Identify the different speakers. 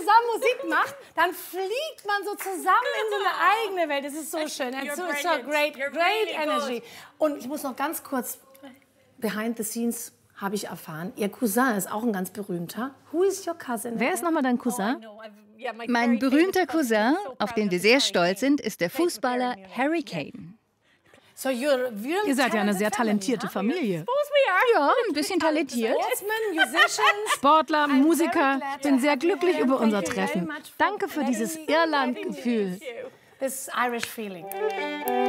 Speaker 1: zusammen Musik macht, dann fliegt man so zusammen in so eine eigene Welt. Das ist so schön. It's so great energy. Und ich muss noch ganz kurz, behind the scenes habe ich erfahren, Ihr Cousin ist auch ein ganz berühmter. Who is your cousin?
Speaker 2: Wer ist nochmal dein Cousin?
Speaker 3: Mein berühmter Cousin, auf den wir sehr stolz sind, ist der Fußballer Harry Kane.
Speaker 1: Ihr
Speaker 2: seid ja eine sehr talentierte Familie.
Speaker 3: Ja, ein bisschen talentiert.
Speaker 2: Sportler, Musiker. Ich bin sehr glücklich über unser Treffen. Danke für dieses Irland-Gefühl.
Speaker 1: This Irish feeling.